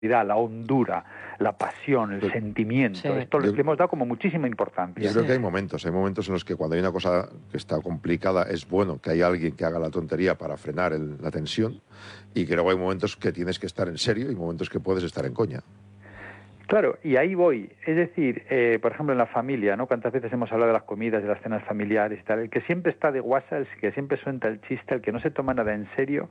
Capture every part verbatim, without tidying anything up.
la hondura, la pasión, el sentimiento. Sí. Esto le hemos dado como muchísima importancia. Yo creo que hay momentos, hay momentos en los que cuando hay una cosa que está complicada es bueno que haya alguien que haga la tontería para frenar el, la tensión, y que luego hay momentos que tienes que estar en serio y momentos que puedes estar en coña. Claro, y ahí voy. Es decir, eh, por ejemplo, en la familia, ¿no? Cuántas veces hemos hablado de las comidas, de las cenas familiares y tal. El que siempre está de guasa, el que siempre suelta el chiste, el que no se toma nada en serio,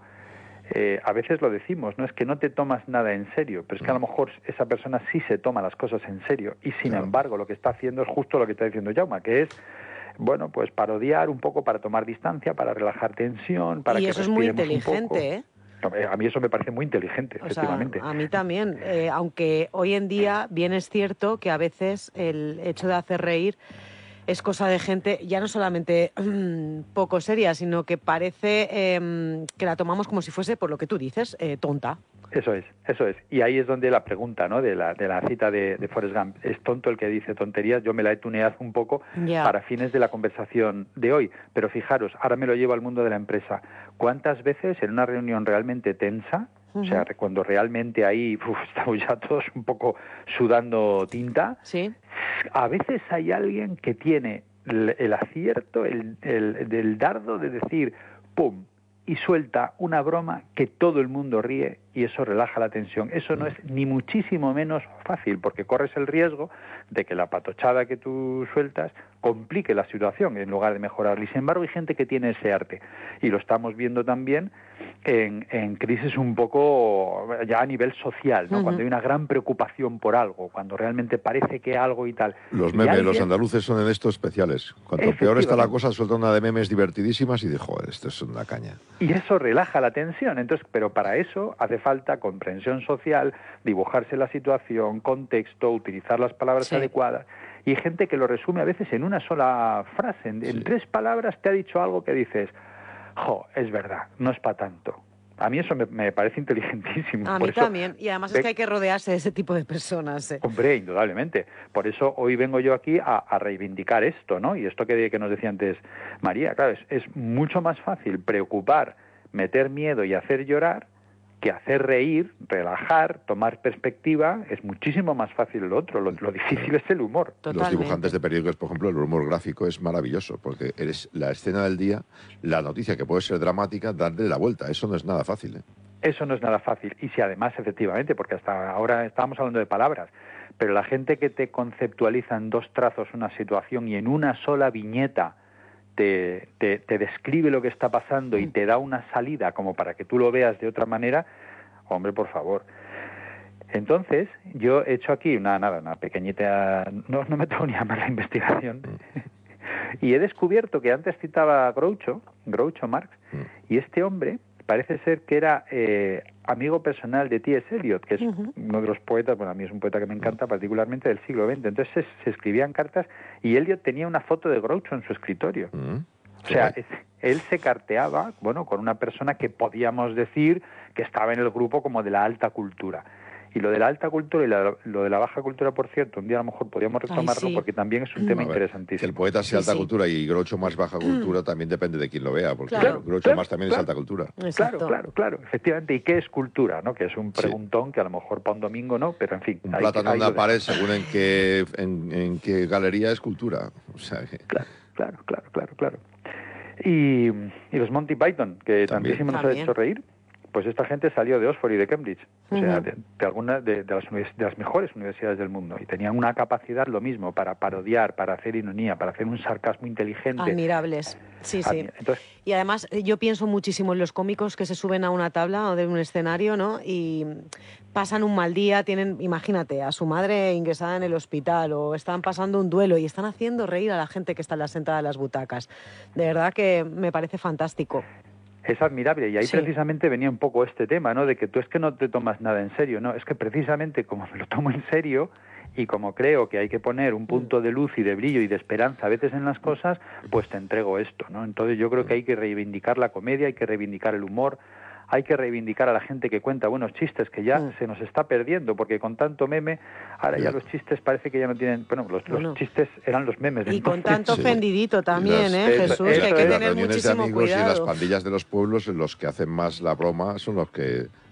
eh, a veces lo decimos, ¿no? Es que no te tomas nada en serio, pero es que a lo mejor esa persona sí se toma las cosas en serio, y sin claro. embargo lo que está haciendo es justo lo que está diciendo Jaume, que es, bueno, pues parodiar un poco, para tomar distancia, para relajar tensión, para y que eso es muy inteligente, un poco. ¿eh? A mí eso me parece muy inteligente, o efectivamente. Sea, a mí también, eh, aunque hoy en día bien es cierto que a veces el hecho de hacer reír es cosa de gente ya no solamente um, poco seria, sino que parece eh, que la tomamos como si fuese, por lo que tú dices, eh, tonta. Eso es, eso es. Y ahí es donde la pregunta, ¿no?, de la, de la cita de, de Forrest Gump, ¿es tonto el que dice tonterías? Yo me la he tuneado un poco yeah. para fines de la conversación de hoy. Pero fijaros, ahora me lo llevo al mundo de la empresa. ¿Cuántas veces en una reunión realmente tensa, uh-huh. o sea, cuando realmente ahí uf, estamos ya todos un poco sudando tinta, ¿sí? a veces hay alguien que tiene el, el acierto, el, el, del dardo de decir, ¡pum!, y suelta una broma que todo el mundo ríe, y eso relaja la tensión. Eso no es ni muchísimo menos fácil, porque corres el riesgo de que la patochada que tú sueltas complique la situación en lugar de mejorarla. Y sin embargo hay gente que tiene ese arte, y lo estamos viendo también en, en crisis un poco ya a nivel social, ¿no? Uh-huh. Cuando hay una gran preocupación por algo, cuando realmente parece que algo y tal. Los memes, alguien... los andaluces son en esto especiales. Cuanto peor está la cosa, suelta una de memes divertidísimas y dice, joder, esto es una caña. Y eso relaja la tensión. Entonces, pero para eso hace falta comprensión social, dibujarse la situación, contexto, utilizar las palabras sí. adecuadas. Y hay gente que lo resume a veces en una sola frase, en, sí. en tres palabras te ha dicho algo que dices, jo, es verdad, no es para tanto. A mí eso me, me parece inteligentísimo. A Por mí eso, también, y además es que hay que rodearse de ese tipo de personas. ¿eh? Hombre, indudablemente. Por eso hoy vengo yo aquí a, a reivindicar esto, ¿no? Y esto que, que nos decía antes María, claro, es, es mucho más fácil preocupar, meter miedo y hacer llorar, que hacer reír, relajar, tomar perspectiva. Es muchísimo más fácil lo otro. Lo, lo difícil es el humor. Totalmente. Los dibujantes de periódicos, por ejemplo, el humor gráfico es maravilloso, porque eres la escena del día, la noticia que puede ser dramática, darle la vuelta. Eso no es nada fácil, ¿eh? Eso no es nada fácil. Y si además, efectivamente, porque hasta ahora estábamos hablando de palabras, pero la gente que te conceptualiza en dos trazos una situación y en una sola viñeta Te, te, te describe lo que está pasando y te da una salida como para que tú lo veas de otra manera, hombre, por favor. Entonces, yo he hecho aquí una, nada, una pequeñita, no, no me tengo ni a llamar la investigación, y he descubierto que antes citaba a Groucho, Groucho Marx, y este hombre parece ser que era eh, amigo personal de T S Eliot, que es uh-huh. uno de los poetas, bueno, a mí es un poeta que me encanta, particularmente del siglo veinte. Entonces se, se escribían cartas y Eliot tenía una foto de Groucho en su escritorio. Uh-huh. O sea, es, él se carteaba, bueno, con una persona que podíamos decir que estaba en el grupo como de la alta cultura. Y lo de la alta cultura y la, lo de la baja cultura, por cierto, un día a lo mejor podríamos retomarlo. Ay, sí. Porque también es un tema ver, interesantísimo. Que el poeta sea sí, alta sí. cultura y Groucho más baja cultura también depende de quién lo vea, porque claro, Groucho claro, más también claro. es alta cultura. Exacto. Claro, claro, claro, efectivamente. ¿Y qué es cultura? ¿No? Que es un preguntón sí. que a lo mejor para un domingo no, pero en fin. Un plátano en una pared, según en qué, en, en qué galería es cultura. O sea que... Claro, claro, claro, claro, claro. Y, y los Monty Python, que también. tantísimo nos ha hecho reír. Pues esta gente salió de Oxford y de Cambridge, o uh-huh. sea, de, de algunas de, de, las de las mejores universidades del mundo, y tenían una capacidad lo mismo para parodiar, para hacer ironía, para hacer un sarcasmo inteligente. Admirables, sí, sí. Entonces, y además yo pienso muchísimo en los cómicos que se suben a una tabla o de un escenario, ¿no? Y pasan un mal día, tienen, imagínate, a su madre ingresada en el hospital o están pasando un duelo y están haciendo reír a la gente que está en la sentada de las butacas. De verdad que me parece fantástico. Es admirable, y ahí sí. precisamente venía un poco este tema, ¿no? De que tú es que no te tomas nada en serio, ¿no? Es que precisamente como me lo tomo en serio y como creo que hay que poner un punto de luz y de brillo y de esperanza a veces en las cosas, pues te entrego esto, ¿no? Entonces yo creo que hay que reivindicar la comedia, hay que reivindicar el humor, hay que reivindicar a la gente que cuenta buenos chistes, que ya mm. se nos está perdiendo, porque con tanto meme, ahora ya los chistes parece que ya no tienen... Bueno, los, bueno. los chistes eran los memes. Y entonces. con tanto sí. ofendidito también, las, ¿eh, eso, Jesús? Eso, que hay que las tener muchísimo de amigos cuidado. Y las pandillas de los pueblos, los que hacen más la broma son los que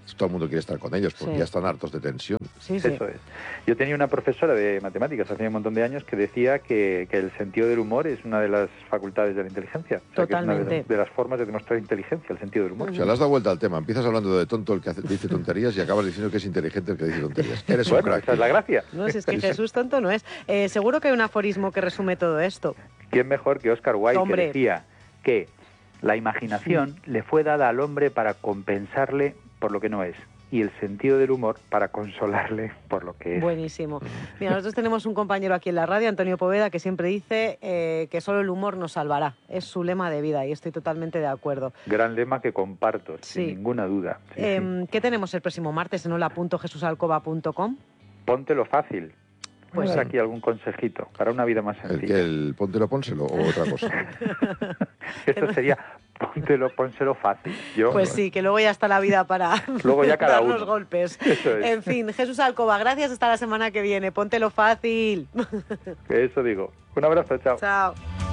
todo el mundo quiere estar con ellos porque Sí. ya están hartos de tensión. Sí, sí. Eso es. Yo tenía una profesora de matemáticas hace un montón de años que decía que, que el sentido del humor es una de las facultades de la inteligencia. O sea, que es una de, Totalmente. las- de las formas de demostrar inteligencia, el sentido del humor. O sea, le has dado vuelta al tema. Empiezas hablando de tonto el que hace- dice tonterías y acabas diciendo que es inteligente el que dice tonterías. Eres un Bueno, crack. esa es la gracia. No, si es que Jesús tonto no es. Eh, seguro que hay un aforismo que resume todo esto. ¿Quién mejor que Oscar Wilde, Hombre. que decía que la imaginación le fue dada al hombre para compensarle por lo que no es, y el sentido del humor para consolarle por lo que es? Buenísimo. Mira, nosotros tenemos un compañero aquí en la radio, Antonio Poveda, que siempre dice eh, que solo el humor nos salvará. Es su lema de vida y estoy totalmente de acuerdo. Gran lema que comparto, Sí. sin ninguna duda. Sí, sí. Em, ¿Qué tenemos el próximo martes en hola punto jesús alcoba punto com? Póntelo fácil. Pues Pues sí. aquí algún consejito para una vida más ¿El sencilla. que el póntelo, pónselo o otra cosa? Esto sería póntelo, pónselo fácil. Yo, Pues sí, que luego ya está la vida para Luego ya cada darnos uno. golpes. Eso es. En fin, Jesús Alcoba, gracias, hasta la semana que viene. Póntelo fácil. Eso digo. Un abrazo, chao. Chao.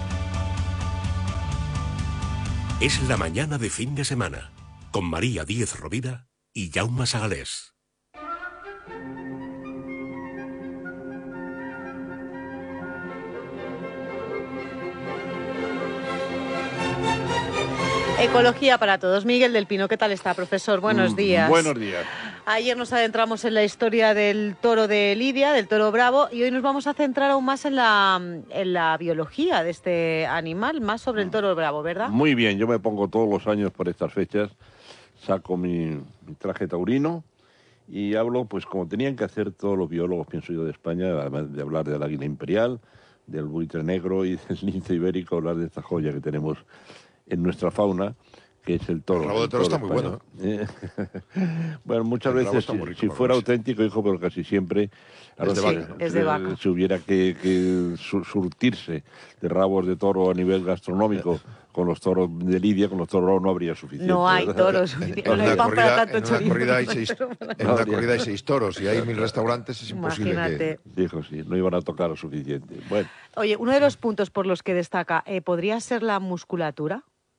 Es la mañana de fin de semana, con María Díez Rovira y Jaume Sagalés. Ecología para todos. Miguel del Pino, ¿qué tal está, profesor? Buenos Mm, días. Buenos días. Ayer nos adentramos en la historia del toro de Lidia, del toro bravo, y hoy nos vamos a centrar aún más en la, en la biología de este animal, más sobre el toro bravo, ¿verdad? Muy bien, yo me pongo todos los años por estas fechas, saco mi, mi traje taurino y hablo, pues como tenían que hacer todos los biólogos, pienso yo, de España, además de hablar del águila imperial, del buitre negro y del lince ibérico, hablar de esta joya que tenemos en nuestra fauna, que es el toro. El rabo de el toro está muy español. Eh, bueno, muchas El rabo veces, está si, muy rico, si por fuera lo que auténtico, hijo, pero casi siempre Es de si- vaca, ¿no? Es de eh, vaca. si hubiera que, que su- surtirse de rabos de toro a nivel gastronómico con los toros de Lidia, con los toros no habría suficiente. No hay ¿verdad? toros, En, no en hay una pan para corrida, tanto en una chorizo. corrida hay seis, en una corrida hay seis toros y hay mil restaurantes, es imposible Imagínate. que... Dijo, sí, no iban a tocar lo suficiente. Bueno, Oye, uno de los puntos por los que destaca, eh, ¿podría ser la musculatura?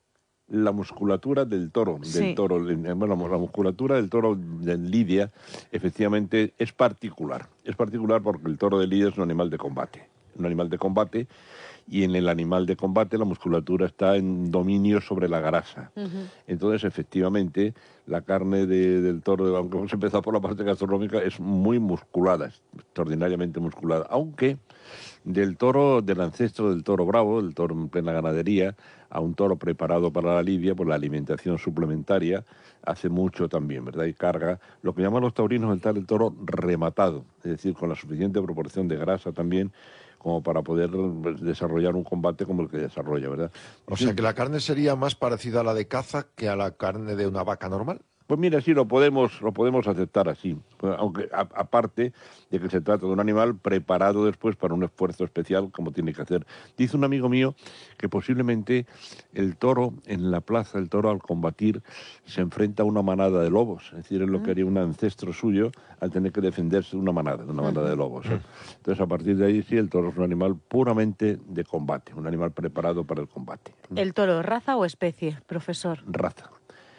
la musculatura del toro, Sí. del toro, bueno, la musculatura del toro de Lidia, efectivamente, es particular. Es particular porque el toro de Lidia es un animal de combate. Un animal de combate, y en el animal de combate la musculatura está en dominio sobre la grasa. Entonces, efectivamente, la carne de- del toro, aunque hemos empezado por la parte gastronómica, es muy musculada, es extraordinariamente musculada. Aunque del toro, del ancestro del toro bravo, del toro en plena ganadería, a un toro preparado para la lidia, pues la alimentación suplementaria hace mucho también, ¿verdad? Y carga, lo que llaman los taurinos el tal el toro rematado, es decir, con la suficiente proporción de grasa también, como para poder pues, desarrollar un combate como el que desarrolla, ¿verdad? O sea, que la carne sería más parecida a la de caza que a la carne de una vaca normal. Pues mira, sí, lo podemos, lo podemos aceptar así, pues, aunque a- aparte de que se trata de un animal preparado después para un esfuerzo especial como tiene que hacer. Dice un amigo mío que posiblemente el toro en la plaza, el toro al combatir, se enfrenta a una manada de lobos, es decir, es lo que haría un ancestro suyo al tener que defenderse de una manada, de una manada de lobos. ¿eh? Entonces, a partir de ahí sí, el toro es un animal puramente de combate, un animal preparado para el combate. ¿El toro, raza o especie, profesor? Raza.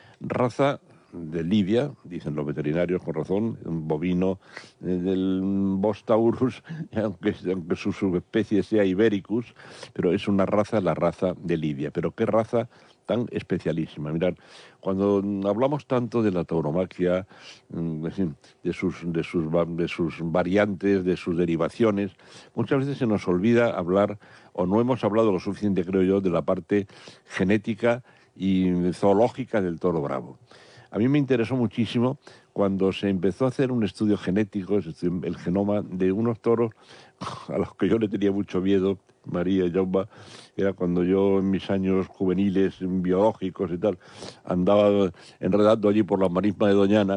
Raza de Lidia, dicen los veterinarios con razón, un bovino eh, del Bos taurus, aunque, aunque su subespecie sea Ibericus, pero es una raza, la raza de Lidia. Pero qué raza tan especialísima. Mirad, cuando hablamos tanto de la tauromaquia, mm, en fin, de sus, de, sus, va- de sus variantes, de sus derivaciones, muchas veces se nos olvida hablar, o no hemos hablado lo suficiente, creo yo, de la parte genética y zoológica del toro bravo. A mí me interesó muchísimo cuando se empezó a hacer un estudio genético, el genoma de unos toros a los que yo le tenía mucho miedo, María y Jaume, era cuando yo en mis años juveniles, biológicos y tal, andaba enredando allí por la marisma de Doñana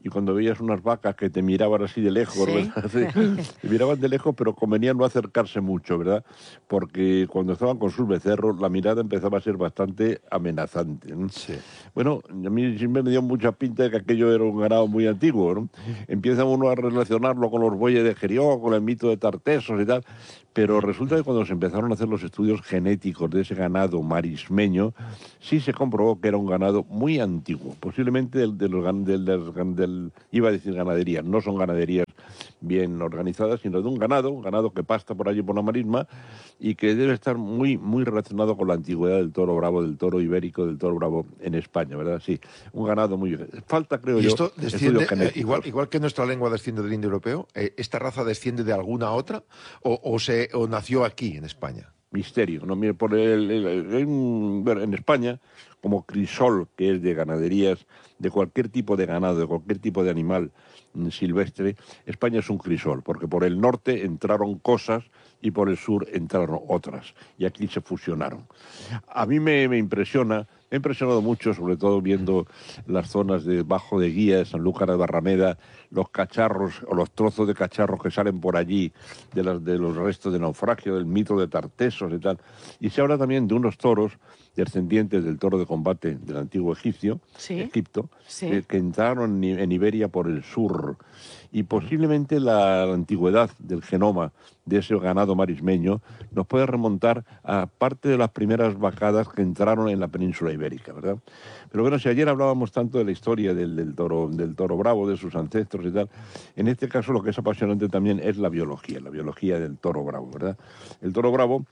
y cuando veías unas vacas que te miraban así de lejos, ¿Sí? ¿verdad? Sí, te miraban de lejos, pero convenía no acercarse mucho, ¿verdad? Porque cuando estaban con sus becerros, la mirada empezaba a ser bastante amenazante, ¿no? Sí. Bueno, a mí siempre me dio mucha pinta de que aquello era un ganado muy antiguo, ¿no? Empieza uno a relacionarlo con los bueyes de Gerión, con el mito de Tartesos y tal, pero resulta que cuando se empezaron a hacer los estudios genéticos de ese ganado marismeño, sí se comprobó que era un ganado muy antiguo, posiblemente del, de los, del, del, del, iba a decir ganaderías, no son ganaderías bien organizadas, sino de un ganado, un ganado que pasta por allí por la marisma y que debe estar muy, muy relacionado con la antigüedad del toro bravo, del toro ibérico, del toro bravo en España, ¿verdad? Sí, un ganado muy... Falta, creo ¿Y yo, esto desciende, estudios eh, genéticos. igual, igual que nuestra lengua desciende del indoeuropeo, eh, esta raza desciende de alguna otra o, o, se, o nació aquí, en España? Misterio, ¿no? Mire, por el, el, el, en, bueno, en España, como crisol, que es de ganaderías, de cualquier tipo de ganado, de cualquier tipo de animal mm, silvestre, España es un crisol, porque por el norte entraron cosas y por el sur entraron otras, y aquí se fusionaron. A mí me, me impresiona, me ha impresionado mucho, sobre todo viendo las zonas de Bajo de Guía, de Sanlúcar de Barrameda, los cacharros o los trozos de cacharros que salen por allí de, las, de los restos de naufragio, del mito de Tartesos y tal. Y se habla también de unos toros descendientes del toro de combate del antiguo egipcio, Sí. Egipto, Sí. que, que entraron en, en Iberia por el sur. Y posiblemente la, la antigüedad del genoma de ese ganado marismeño nos puede remontar a parte de las primeras vacadas que entraron en la península ibérica, ¿verdad? Pero bueno, si ayer hablábamos tanto de la historia del, del, toro, del toro bravo, de sus ancestros y tal, en este caso lo que es apasionante también es la biología, la biología del toro bravo, ¿verdad? El toro bravo,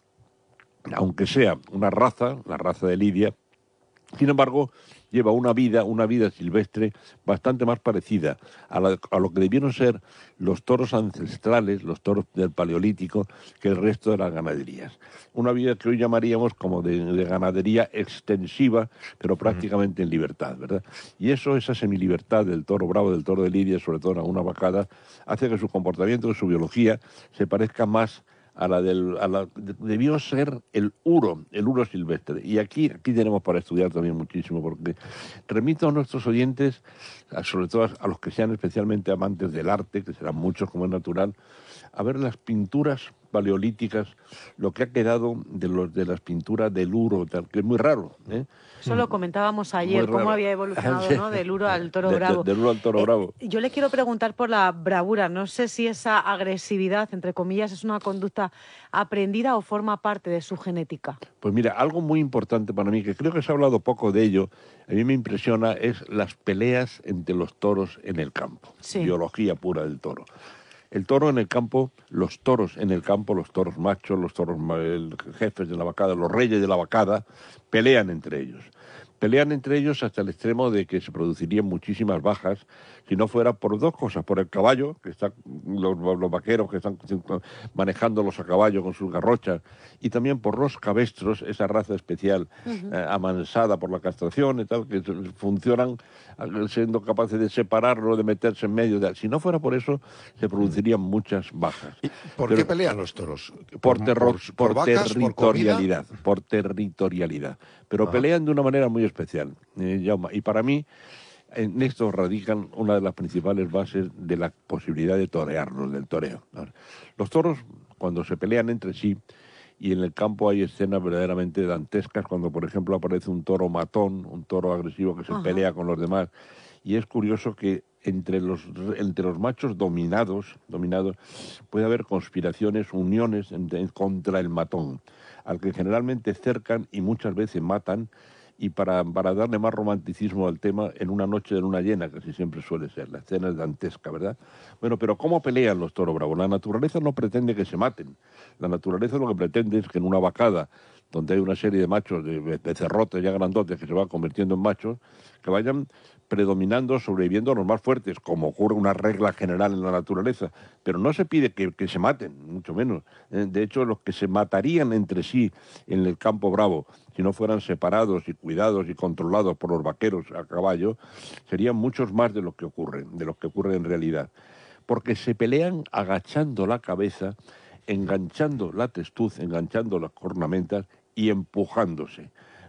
aunque sea una raza, la raza de Lidia, sin embargo, lleva una vida, una vida silvestre bastante más parecida a, la, a lo que debieron ser los toros ancestrales, los toros del Paleolítico, que el resto de las ganaderías. Una vida que hoy llamaríamos como de, de ganadería extensiva, pero prácticamente en libertad, ¿verdad? Y eso, esa semilibertad del toro bravo, del toro de Lidia, sobre todo en alguna vacada, hace que su comportamiento, su biología, se parezca más a la del, a la, debió ser el uro, el uro silvestre. Y aquí, aquí tenemos para estudiar también muchísimo, porque remito a nuestros oyentes, a, sobre todo a los que sean especialmente amantes del arte, que serán muchos como es natural, a ver las pinturas paleolíticas, lo que ha quedado de, los, de las pinturas del uro, tal, que es muy raro, ¿eh? Eso lo comentábamos ayer, cómo había evolucionado, ¿no? Del uro al toro de, bravo. De, del uro al toro eh, bravo. Yo le quiero preguntar por la bravura. No sé si esa agresividad, entre comillas, es una conducta aprendida o forma parte de su genética. Pues mira, algo muy importante para mí, que creo que se ha hablado poco de ello, a mí me impresiona, es las peleas entre los toros en el campo. Sí. Biología pura del toro. El toro en el campo, los toros en el campo, los toros machos, los toros el, jefes de la vacada, los reyes de la vacada, pelean entre ellos. Pelean entre ellos hasta el extremo de que se producirían muchísimas bajas, si no fuera por dos cosas, por el caballo, que están los, los vaqueros que están manejándolos a caballo con sus garrochas, y también por los cabestros, esa raza especial, uh-huh. eh, amansada por la castración y tal, que funcionan siendo capaces de separarlo, de meterse en medio de... Si no fuera por eso, se producirían muchas bajas. ¿Y ¿Por Pero, qué pelean los toros? Por, ¿Por, terror, por, por, por vacas, territorialidad, por, por territorialidad. Pero Ajá. pelean de una manera muy especial, eh, Jaume. Y para mí, en esto radican una de las principales bases de la posibilidad de torearlos, del toreo. Los toros, cuando se pelean entre sí, y en el campo hay escenas verdaderamente dantescas, cuando, por ejemplo, aparece un toro matón, un toro agresivo que se Ajá. pelea con los demás. Y es curioso que entre los, entre los machos dominados, dominados puede haber conspiraciones, uniones en, en, contra el matón, al que generalmente cercan y muchas veces matan, y para, para darle más romanticismo al tema, en una noche de luna llena, que así siempre suele ser, la escena es dantesca, ¿verdad? Bueno, pero ¿cómo pelean los toros bravos? La naturaleza no pretende que se maten. La naturaleza lo que pretende es que en una vacada, donde hay una serie de machos, de becerrotes ya grandotes que se van convirtiendo en machos, que vayan predominando, sobreviviendo a los más fuertes, como ocurre una regla general en la naturaleza. Pero no se pide que, que se maten, mucho menos. De hecho, los que se matarían entre sí en el campo bravo, si no fueran separados y cuidados y controlados por los vaqueros a caballo, serían muchos más de lo que ocurre, de lo que ocurre en realidad. Porque se pelean agachando la cabeza, enganchando la testuz, enganchando las cornamentas y empujándose.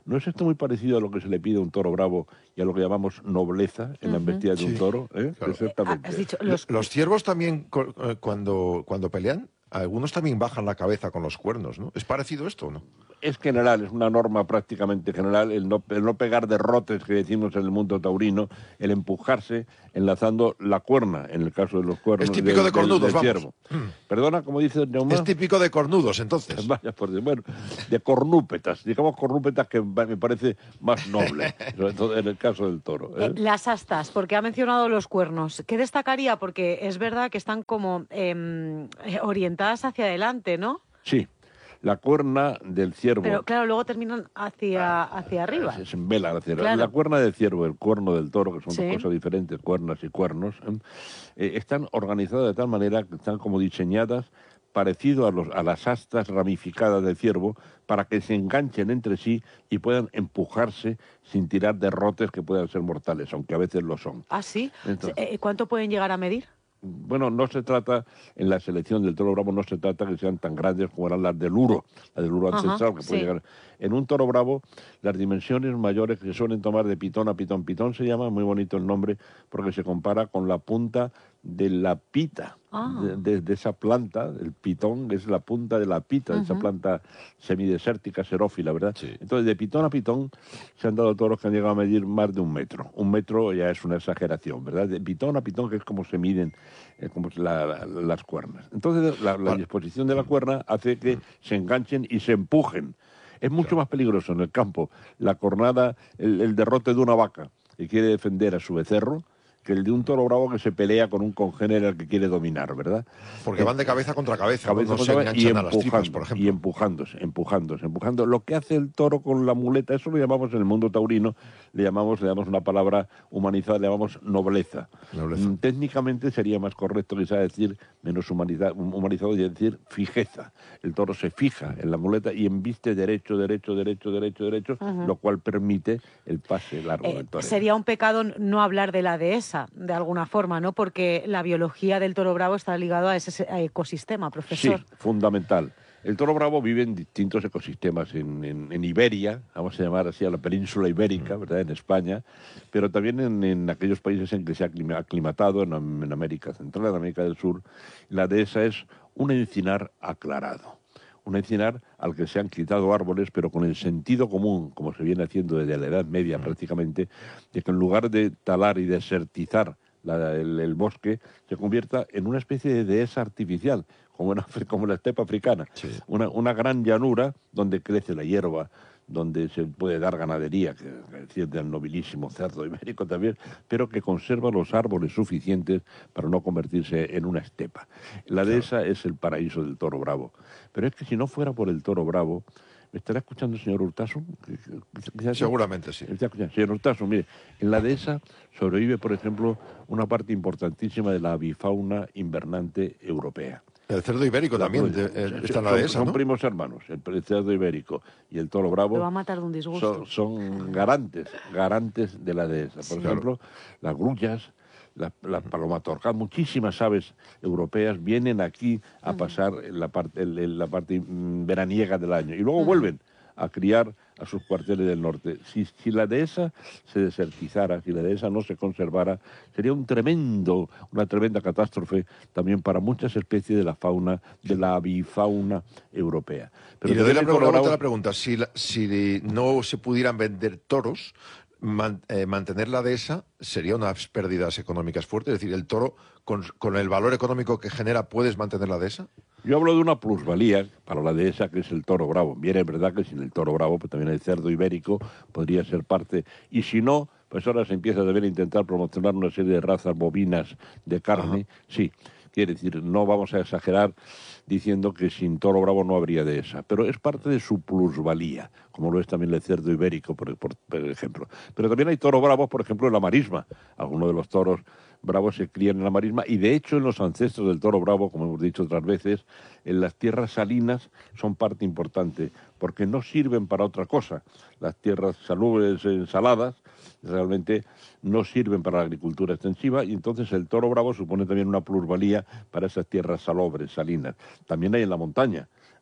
¿No es esto muy parecido a lo que se le pide a un toro bravo y a lo que llamamos nobleza en la embestida de un Sí, toro? ¿Eh? claro. Exactamente. Has dicho, Los, los, los ciervos también, co- eh, cuando, cuando pelean, algunos también bajan la cabeza con los cuernos, ¿no? ¿Es parecido esto o no? Es general, es una norma prácticamente general, el no, el no pegar derrotes que decimos en el mundo taurino, el empujarse enlazando la cuerna, en el caso de los cuernos Es típico del- de cornudos, del, del vamos. ciervo. Perdona, como dice Neumá. Es típico de cornudos, entonces. Vaya por Dios. Bueno, de cornúpetas, digamos cornúpetas que me parece más noble, sobre todo en el caso del toro. ¿eh? eh, las astas, porque ha mencionado los cuernos. ¿Qué destacaría? Porque es verdad que están como em, eh, orientadas hacia adelante, ¿no? Sí, la cuerna del ciervo. Pero claro, luego terminan hacia, hacia arriba. Se, se envelan hacia Claro. La cuerna del ciervo, el cuerno del toro, que son Sí. dos cosas diferentes, cuernas y cuernos, ¿eh? Eh, están organizadas de tal manera que están como diseñadas parecido a, los, a las astas ramificadas del ciervo para que se enganchen entre sí y puedan empujarse sin tirar derrotes que puedan ser mortales, aunque a veces lo son. ¿Ah, sí? Entonces- Eh, ¿Cuánto pueden llegar a medir? Bueno, no se trata, en la selección del toro bravo, no se trata que sean tan grandes como eran las del uro, la del uro Ajá, ancestral, que puede sí. llegar. En un toro bravo, las dimensiones mayores que se suelen tomar de pitón a pitón. Pitón se llama, muy bonito el nombre, porque se compara con la punta de la pita, Ah. de, de- de esa planta, el pitón es la punta de la pita, de esa Ujú. planta semidesértica, xerófila, ¿verdad? Sí. Entonces, de pitón a pitón se han dado toros que han llegado a medir más de un metro. Un metro ya es una exageración, ¿verdad? De pitón a pitón, que es como se miden eh, como la- la- las cuernas. Entonces, la, la Vale. disposición de la cuerna hace que se enganchen y se empujen. Es mucho más peligroso en el campo la cornada, el, el derrote de una vaca que quiere defender a su becerro, que el de un toro bravo que se pelea con un congénere al que quiere dominar, ¿verdad? Porque van de cabeza contra cabeza, ¿no? Cabeza no se contra cabeza y enganchan a las tripas, empujando, por y ejemplo. empujándose, empujándose, empujando. Lo que hace el toro con la muleta, eso lo llamamos en el mundo taurino, le llamamos, le damos una palabra humanizada, le llamamos nobleza. Nobleza. Mm, Técnicamente sería más correcto quizá decir, menos humaniza- humanizado, y decir fijeza. El toro se fija en la muleta y embiste derecho, derecho, derecho, derecho, derecho, lo cual permite el pase largo Eh, del toro. sería un pecado no hablar de la dehesa, de alguna forma, ¿no? Porque la biología del toro bravo está ligado a ese a ecosistema, profesor. Sí, fundamental. El toro bravo vive en distintos ecosistemas, en, en- en Iberia, vamos a llamar así a la península ibérica, ¿verdad?, en España, pero también en, en aquellos países en que se ha aclima- aclimatado, en, Am- en América Central, en América del Sur. La dehesa es un encinar aclarado, un encinar al que se han quitado árboles, pero con el sentido común, como se viene haciendo desde la Edad Media prácticamente, de que en lugar de talar y desertizar la- el, el bosque, se convierta en una especie de dehesa artificial, como en, Afri- como en la estepa africana. Sí. Una, una gran llanura donde crece la hierba, donde se puede dar ganadería, que, que decir del nobilísimo cerdo ibérico también, pero que conserva los árboles suficientes para no convertirse en una estepa. La dehesa es el paraíso del toro bravo. Pero es que si no fuera por el toro bravo, ¿me estará escuchando el señor Urtasun? Seguramente sí. Está escuchando. Señor Urtasun, mire, en la dehesa sobrevive, por ejemplo, una parte importantísima de la avifauna invernante europea. El cerdo ibérico La también prueba. de- eh, Son- está en la son- dehesa, Son ¿no? primos hermanos, el, el cerdo ibérico y el toro bravo. Lo va a matar de un disgusto. Son, son garantes, garantes de la dehesa. Por Sí. ejemplo, las grullas, las, las palomatorcas, muchísimas aves europeas vienen aquí a pasar en la parte, en- en la parte mm, veraniega del año y luego vuelven a criar a sus cuarteles del norte. Si, si la dehesa se desertizara, si la dehesa no se conservara, sería un tremendo, una tremenda catástrofe también para muchas especies de la fauna, de la avifauna europea. Y le doy también la, el pre- toro la vuelta bravo- a la pregunta. Si, la- si no se pudieran vender toros, man- eh, mantener la dehesa sería unas pérdidas económicas fuertes. Es decir, el toro, con, con el valor económico que genera, ¿puedes mantener la dehesa? Yo hablo de una plusvalía para la dehesa, que es el toro bravo. Bien, es verdad que sin el toro bravo, pues también el cerdo ibérico podría ser parte. Y si no, pues ahora se empieza también a intentar promocionar una serie de razas bovinas de carne. Sí, quiere decir, no vamos a exagerar diciendo que sin toro bravo no habría dehesa, pero es parte de su plusvalía, como lo es también el cerdo ibérico, por, por- por ejemplo. Pero también hay toros bravos, por ejemplo, en la marisma. Algunos de los toros bravos se crían en la marisma y, de hecho, en los ancestros del toro bravo, como hemos dicho otras veces, en las tierras salinas son parte importante, porque no sirven para otra cosa. Las tierras salubres, eh, saladas, realmente no sirven para la agricultura extensiva y entonces el toro bravo supone también una plusvalía para esas tierras salobres, salinas. También hay en la montaña.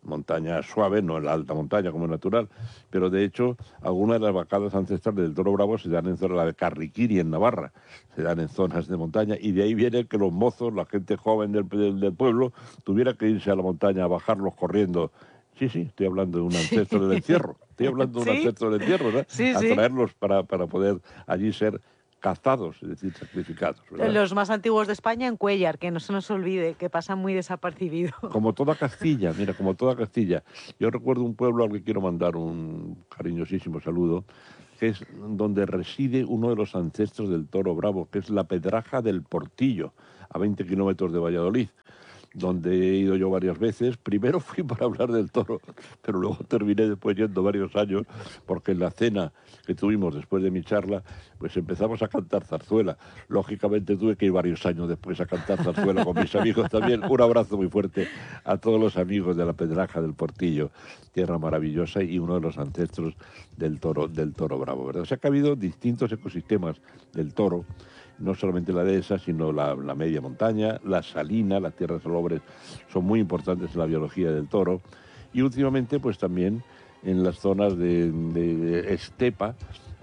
montaña suave, no en la alta montaña como es natural, pero de hecho algunas de las vacadas ancestrales del toro bravo se dan en zona de Carriquiri, en Navarra, se dan en zonas de montaña, y de ahí viene que los mozos, la gente joven del, del, del pueblo, tuviera que irse a la montaña a bajarlos corriendo. Sí, sí, estoy hablando de un ancestro del encierro, estoy hablando de un ¿Sí? ancestro del encierro, ¿verdad? Sí, a sí. traerlos para, para poder allí ser cazados, es decir, sacrificados, ¿verdad? Los más antiguos de España en Cuéllar, que no se nos olvide, que pasan muy desapercibidos. Como toda Castilla, mira, como toda Castilla. Yo recuerdo un pueblo al que quiero mandar un cariñosísimo saludo, que es donde reside uno de los ancestros del toro bravo, que es la Pedraja del Portillo, a veinte kilómetros de Valladolid, donde he ido yo varias veces. Primero fui para hablar del toro, pero luego terminé después yendo varios años, porque en la cena que tuvimos después de mi charla, pues empezamos a cantar zarzuela. Lógicamente tuve que ir varios años después a cantar zarzuela con mis amigos también. Un abrazo muy fuerte a todos los amigos de la Pedraja del Portillo, tierra maravillosa y uno de los ancestros del toro, del toro bravo, ¿verdad? O sea que ha habido distintos ecosistemas del toro, no solamente la dehesa, sino la, la media montaña, la salina, las tierras salobres son muy importantes en la biología del toro, y últimamente pues también en las zonas de, de, de estepa,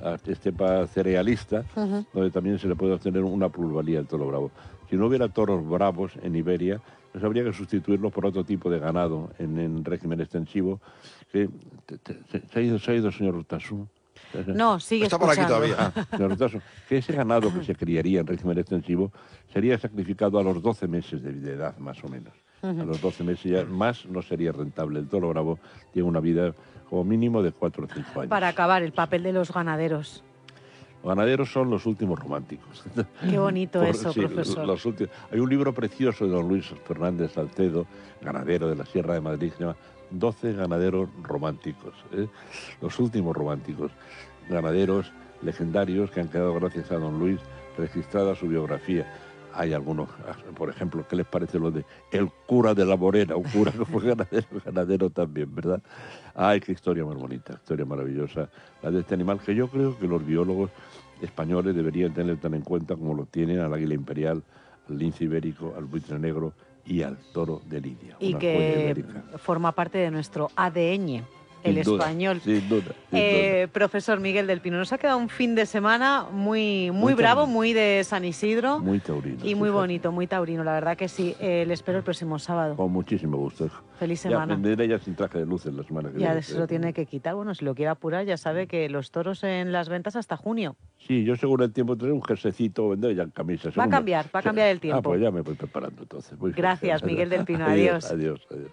estepa cerealista, uh-huh, donde también se le puede obtener una plusvalía del toro bravo. Si no hubiera toros bravos en Iberia, pues habría que sustituirlos por otro tipo de ganado en, en régimen extensivo. Que, te, te, se, ha ido, se ha ido, señor Urtasun. No, sigue Está escuchando. por aquí todavía. Ah, señor Urtasun, que ese ganado que se criaría en régimen extensivo sería sacrificado a los doce meses de, de edad, más o menos. Uh-huh. A los doce meses ya más no sería rentable. El toro bravo tiene una vida como mínimo de cuatro o cinco años. Para acabar, el papel de los ganaderos. Los ganaderos son los últimos románticos. Qué bonito Por, eso, sí, profesor. Los últimos. Hay un libro precioso de don Luis Fernández Salcedo, ganadero de la Sierra de Madrid, que se llama doce ganaderos románticos. ¿eh? Los últimos románticos. Ganaderos legendarios que han quedado, gracias a don Luis, registrada su biografía. Hay algunos, por ejemplo, ¿qué les parece lo de el cura de la Morena? Un cura que fue ganadero, ganadero también, ¿verdad? Ay, qué historia más bonita, historia maravillosa, la de este animal, que yo creo que los biólogos españoles deberían tener tan en cuenta como lo tienen al águila imperial, al lince ibérico, al buitre negro y al toro de Lidia. Y que forma parte de nuestro A D N. El sin duda, español. Sin duda, sin eh, duda. Profesor Miguel del Pino, nos ha quedado un fin de semana muy, muy, muy bravo, taurino. Muy de San Isidro. Muy taurino. Y muy bonito, muy taurino, la verdad que sí. Eh, le espero el próximo sábado. Con muchísimo gusto. Feliz semana. Ya vendré ya sin traje de luces la semana que ya viene. Ya se lo tiene que quitar. Bueno, si lo quiere apurar, ya sabe que los toros en las ventas hasta junio. Sí, yo según el tiempo tendré un jersecito, vendré ya en camisa. Va a cambiar, va a cambiar el tiempo. Ah, pues ya me voy preparando entonces. Muy Gracias, feliz. Miguel del Pino. Adiós. Adiós, adiós.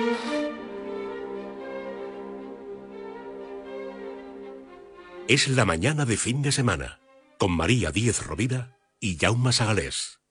Es la mañana de fin de semana, con María Díez Rovira y Jaume Sagalés.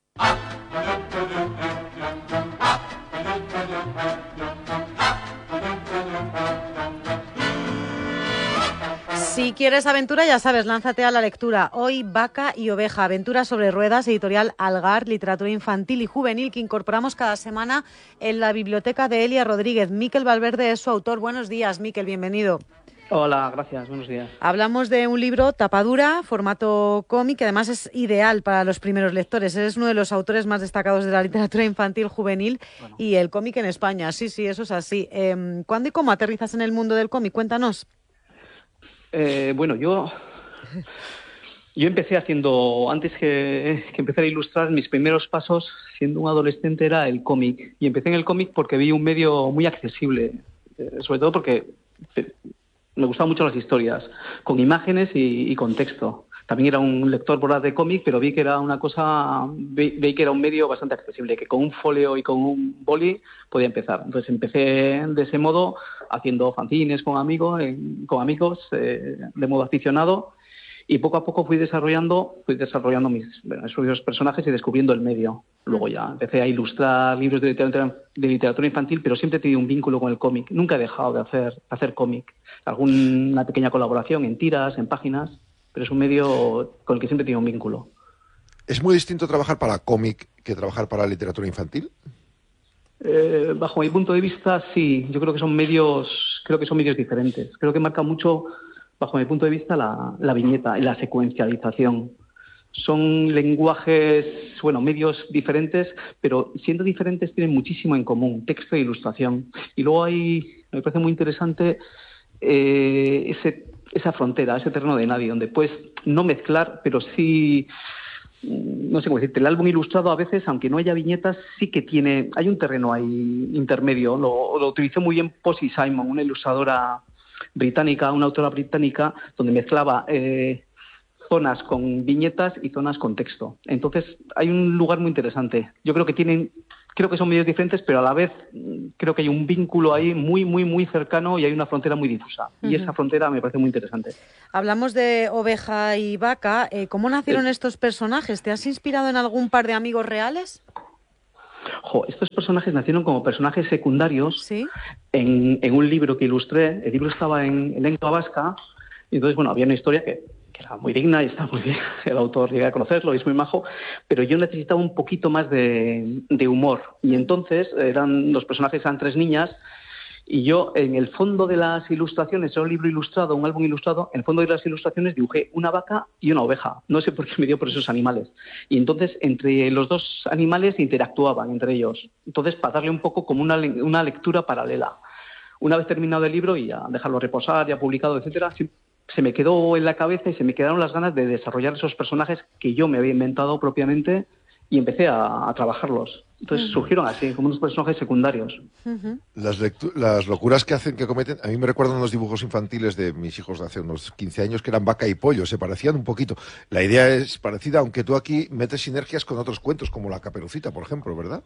Si quieres aventura, ya sabes, lánzate a la lectura. Hoy, Vaca y Oveja, aventura sobre ruedas, editorial Algar, literatura infantil y juvenil que incorporamos cada semana en la biblioteca de Elia Rodríguez. Miquel Valverde es su autor. Buenos días, Miquel, bienvenido. Hola, gracias, buenos días. Hablamos de un libro tapadura, formato cómic, que además es ideal para los primeros lectores. Eres uno de los autores más destacados de la literatura infantil juvenil bueno. y el cómic en España. Sí, sí, eso es así. Eh, ¿Cuándo y cómo aterrizas en el mundo del cómic? Cuéntanos. Eh, bueno, yo yo empecé haciendo, antes que, que empezar a ilustrar, mis primeros pasos siendo un adolescente era el cómic. Y empecé en el cómic porque vi un medio muy accesible, eh, sobre todo porque me gustaban mucho las historias, con imágenes y, y con texto. También era un lector voraz de cómic, pero vi que era una cosa, vi, vi que era un medio bastante accesible, que con un folio y con un boli podía empezar. Entonces empecé de ese modo, haciendo fanzines con amigos, en, con amigos eh, de modo aficionado, y poco a poco fui desarrollando, fui desarrollando mis, bueno, esos personajes y descubriendo el medio. Luego ya empecé a ilustrar libros de literatura, de literatura infantil, pero siempre he tenido un vínculo con el cómic. Nunca he dejado de hacer, hacer cómic. Alguna pequeña colaboración en tiras, en páginas, pero es un medio con el que siempre he tenido un vínculo. ¿Es muy distinto trabajar para cómic que trabajar para literatura infantil? Eh, bajo mi punto de vista, sí. Yo creo que son medios, creo que son medios diferentes. Creo que marca mucho, bajo mi punto de vista, la, la viñeta y la secuencialización. Son lenguajes, bueno, medios diferentes, pero siendo diferentes tienen muchísimo en común, texto e ilustración. Y luego hay, me parece muy interesante, eh, ese, esa frontera, ese terreno de nadie, donde puedes no mezclar, pero sí, no sé cómo decirte, el álbum ilustrado a veces, aunque no haya viñetas, sí que tiene, hay un terreno ahí intermedio. Lo, lo utilizó muy bien Posy Simon, una ilustradora británica, una autora británica, donde mezclaba eh, zonas con viñetas y zonas con texto. Entonces, hay un lugar muy interesante. Yo creo que tienen, creo que son medios diferentes, pero a la vez creo que hay un vínculo ahí muy, muy, muy cercano y hay una frontera muy difusa. Uh-huh. Y esa frontera me parece muy interesante. Hablamos de oveja y vaca. Eh, ¿Cómo nacieron eh, estos personajes? ¿Te has inspirado en algún par de amigos reales? Jo, estos personajes nacieron como personajes secundarios. ¿Sí? en, en un libro que ilustré. El libro estaba en, en lengua vasca, y entonces, bueno, había una historia que, que era muy digna y estaba muy bien. El autor llegué a conocerlo y es muy majo, pero yo necesitaba un poquito más de, de humor. Y entonces eran los personajes eran tres niñas, y yo, en el fondo de las ilustraciones, era un libro ilustrado, un álbum ilustrado, en el fondo de las ilustraciones dibujé una vaca y una oveja. No sé por qué me dio por esos animales. Y entonces, entre los dos animales interactuaban entre ellos. Entonces, para darle un poco como una, una lectura paralela. Una vez terminado el libro y ya dejarlo reposar, ya publicado, etcétera, se me quedó en la cabeza y se me quedaron las ganas de desarrollar esos personajes que yo me había inventado propiamente, y empecé a, a trabajarlos. Entonces uh-huh. surgieron así, como unos personajes secundarios. Uh-huh. Las, lectu- las locuras que hacen, que cometen, a mí me recuerdan los dibujos infantiles de mis hijos de hace unos quince años, que eran Vaca y Pollo, se parecían un poquito. La idea es parecida, aunque tú aquí metes sinergias con otros cuentos, como La Caperucita, por ejemplo, ¿verdad?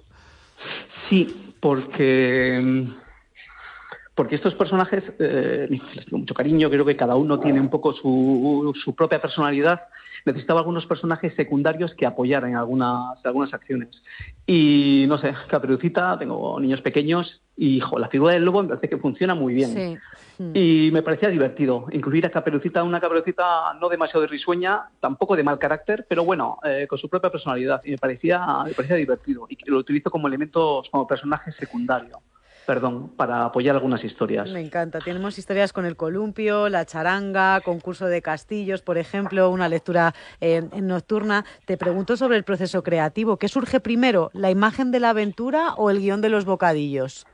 Sí, porque... Porque estos personajes, eh, les tengo mucho cariño, creo que cada uno tiene un poco su, su propia personalidad. Necesitaba algunos personajes secundarios que apoyaran en algunas, algunas acciones. Y, no sé, Caperucita, tengo niños pequeños y, jo, la figura del lobo me parece que funciona muy bien. Sí. Y me parecía divertido incluir a Caperucita, una Caperucita no demasiado risueña, tampoco de mal carácter, pero bueno, eh, con su propia personalidad. Y me parecía, me parecía divertido. Y lo utilizo como elementos, como personaje secundario. Perdón, para apoyar algunas historias. Me encanta. Tenemos historias con el columpio, la charanga, concurso de castillos, por ejemplo, una lectura eh, nocturna. Te pregunto sobre el proceso creativo. ¿Qué surge primero, la imagen de la aventura o el guión de los bocadillos?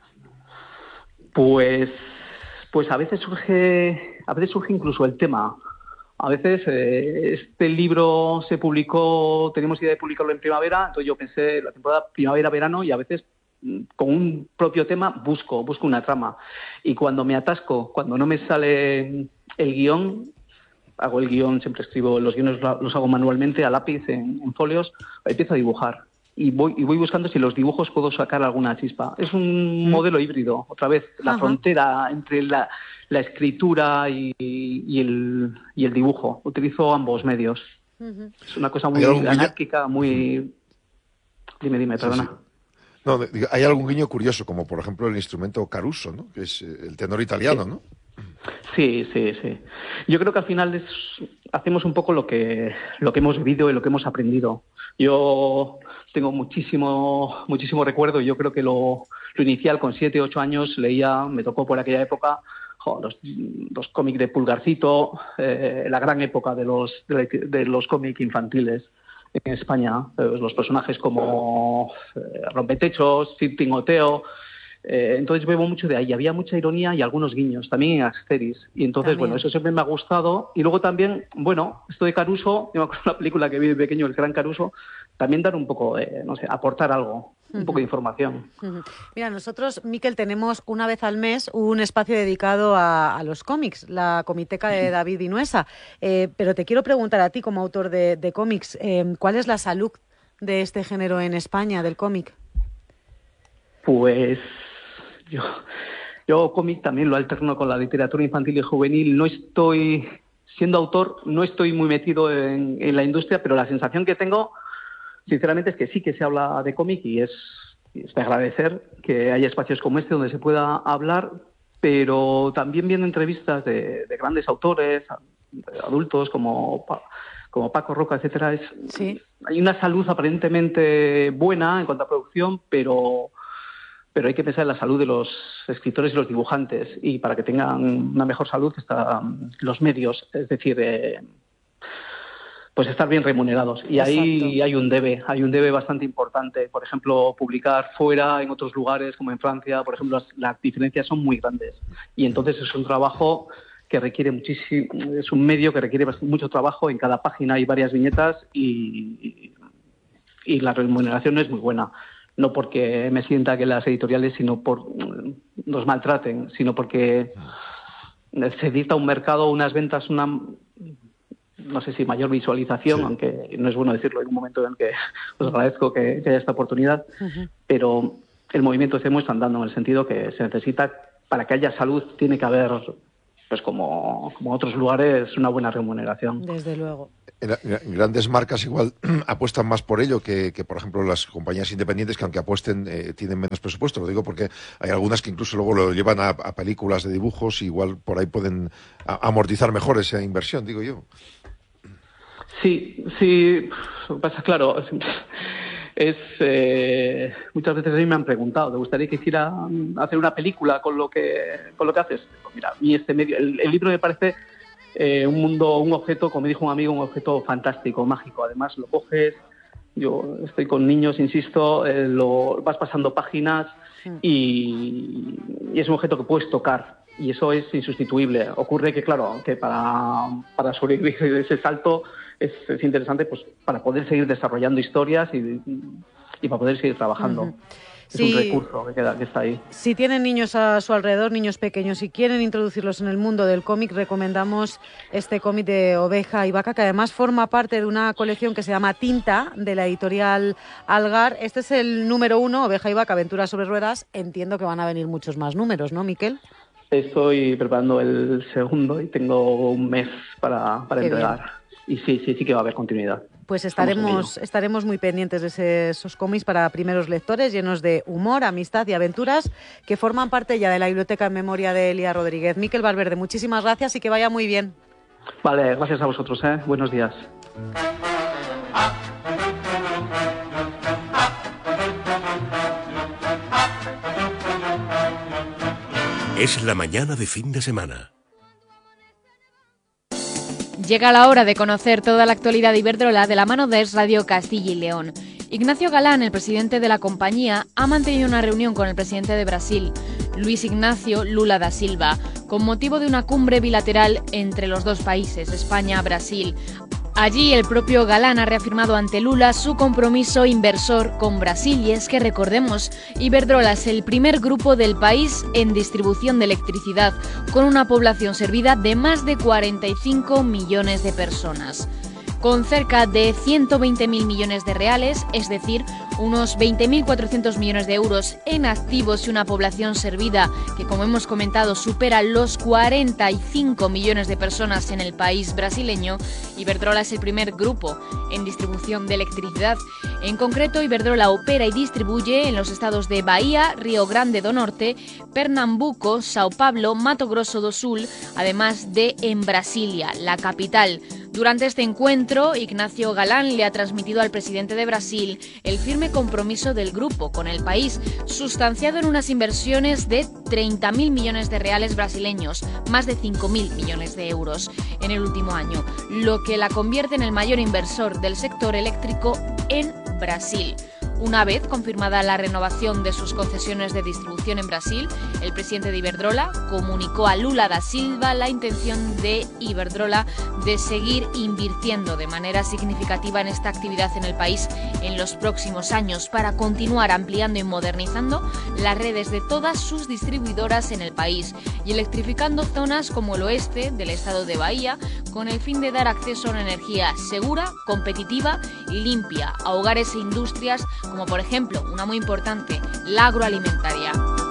Pues, pues a veces surge, a veces surge incluso el tema. A veces eh, este libro se publicó, teníamos idea de publicarlo en primavera, entonces yo pensé la temporada primavera-verano, y a veces con un propio tema busco, busco una trama. Y cuando me atasco, cuando no me sale el guión, hago el guión, siempre escribo, los guiones los hago manualmente a lápiz en, en folios, empiezo a dibujar. Y voy, y voy buscando si los dibujos puedo sacar alguna chispa. Es un modelo híbrido, otra vez, la Ajá. frontera entre la, la escritura y, y, el, y el dibujo. Utilizo ambos medios. Uh-huh. Es una cosa muy anárquica, muy... Dime, dime, perdona. Sí, sí. No, hay algún guiño curioso, como por ejemplo el instrumento Caruso, ¿no? Que es el tenor italiano, sí. ¿no? Sí, sí, sí. Yo creo que al final es, hacemos un poco lo que lo que hemos vivido y lo que hemos aprendido. Yo tengo muchísimo muchísimo recuerdo. Yo creo que lo, lo inicial con siete, ocho años leía, me tocó por aquella época, jo, los, los cómics de Pulgarcito, eh, la gran época de los de, de los cómics infantiles en España, pues los personajes como eh, Rompetechos, Tingoteo, eh, entonces bebo mucho de ahí. Había mucha ironía y algunos guiños, también en Asterix, y entonces, también. Bueno, eso siempre me ha gustado. Y luego también, bueno, esto de Caruso, yo me acuerdo de la película que vi de pequeño, El Gran Caruso, también dar un poco, eh, no sé, aportar algo, un uh-huh. poco de información. Uh-huh. Mira, nosotros, Miquel, tenemos una vez al mes un espacio dedicado a, a los cómics, la comiteca de David Vinuesa. Eh, pero te quiero preguntar a ti, como autor de, de cómics, eh, ¿cuál es la salud de este género en España, del cómic? Pues yo, yo cómic también lo alterno con la literatura infantil y juvenil. No estoy, siendo autor, no estoy muy metido en, en la industria, pero la sensación que tengo, sinceramente, es que sí que se habla de cómic, y es, es de agradecer que haya espacios como este donde se pueda hablar, pero también viendo entrevistas de, de grandes autores, adultos como, como Paco Roca, etcétera. Es, sí. Hay una salud aparentemente buena en cuanto a producción, pero... pero hay que pensar en la salud de los escritores y los dibujantes, y para que tengan una mejor salud están los medios, es decir, eh, pues estar bien remunerados. Y Exacto. ahí hay un debe, hay un debe bastante importante. Por ejemplo, publicar fuera, en otros lugares, como en Francia, por ejemplo, las, las diferencias son muy grandes. Y entonces es un trabajo que requiere muchísimo, es un medio que requiere mucho trabajo. En cada página hay varias viñetas y, y la remuneración no es muy buena. No porque me sienta que las editoriales sino por nos maltraten, sino porque se dicta un mercado, unas ventas, una... no sé si mayor visualización, sí. Aunque no es bueno decirlo en un momento en que os agradezco que, que haya esta oportunidad, uh-huh. Pero el movimiento C E M U está andando en el sentido que se necesita, para que haya salud, tiene que haber, pues como, como otros lugares, una buena remuneración. Desde luego. Grandes marcas igual apuestan más por ello que, que, por ejemplo, las compañías independientes, que aunque apuesten eh, tienen menos presupuesto. Lo digo porque hay algunas que incluso luego lo llevan a, a películas de dibujos y igual por ahí pueden a, amortizar mejor esa inversión, digo yo. Sí, sí, pasa claro. Es eh, muchas veces a mí me han preguntado, ¿te gustaría que hiciera hacer una película con lo que con lo que haces? Pues mira, a mí este medio, el, el libro me parece eh, un mundo, un objeto, como me dijo un amigo, un objeto fantástico, mágico. Además lo coges, yo estoy con niños, insisto, eh, lo vas pasando páginas y, y es un objeto que puedes tocar. Y eso es insustituible. Ocurre que, claro, que para, para sobrevivir ese salto es, es interesante, pues para poder seguir desarrollando historias y, y para poder seguir trabajando. Uh-huh. Es sí, un recurso que, queda, que está ahí. Si tienen niños a su alrededor, niños pequeños, y quieren introducirlos en el mundo del cómic, recomendamos este cómic de Oveja y Vaca, que además forma parte de una colección que se llama Tinta, de la editorial Algar. Este es el número uno, Oveja y Vaca, Aventuras sobre Ruedas. Entiendo que van a venir muchos más números, ¿no, Miquel? Estoy preparando el segundo y tengo un mes para, para entregar. Bien. Y sí, sí, sí que va a haber continuidad. Pues estaremos, estaremos muy pendientes de ese, esos cómics para primeros lectores, llenos de humor, amistad y aventuras, que forman parte ya de la biblioteca en memoria de Elia Rodríguez. Miquel Valverde, muchísimas gracias y que vaya muy bien. Vale, gracias a vosotros, ¿eh? Buenos días. Es la mañana de fin de semana. Llega la hora de conocer toda la actualidad de Iberdrola de la mano de Es Radio Castilla y León. Ignacio Galán, el presidente de la compañía, ha mantenido una reunión con el presidente de Brasil, Luis Ignacio Lula da Silva, con motivo de una cumbre bilateral entre los dos países, España-Brasil. Allí el propio Galán ha reafirmado ante Lula su compromiso inversor con Brasil, y es que recordemos, Iberdrola es el primer grupo del país en distribución de electricidad, con una población servida de más de cuarenta y cinco millones de personas. Con cerca de ciento veinte mil millones de reales, es decir, unos veinte mil cuatrocientos millones de euros en activos y una población servida que, como hemos comentado, supera los cuarenta y cinco millones de personas en el país brasileño, Iberdrola es el primer grupo en distribución de electricidad. En concreto, Iberdrola opera y distribuye en los estados de Bahía, Río Grande do Norte, Pernambuco, Sao Paulo, Mato Grosso do Sul, además de en Brasilia, la capital. Durante este encuentro, Ignacio Galán le ha transmitido al presidente de Brasil el firme compromiso del grupo con el país, sustanciado en unas inversiones de treinta mil millones de reales brasileños, más de cinco mil millones de euros en el último año, lo que la convierte en el mayor inversor del sector eléctrico en Brasil. Una vez confirmada la renovación de sus concesiones de distribución en Brasil, el presidente de Iberdrola comunicó a Lula da Silva la intención de Iberdrola de seguir invirtiendo de manera significativa en esta actividad en el país en los próximos años para continuar ampliando y modernizando las redes de todas sus distribuidoras en el país y electrificando zonas como el oeste del estado de Bahía, con el fin de dar acceso a una energía segura, competitiva y limpia a hogares e industrias, como por ejemplo, una muy importante, la agroalimentaria.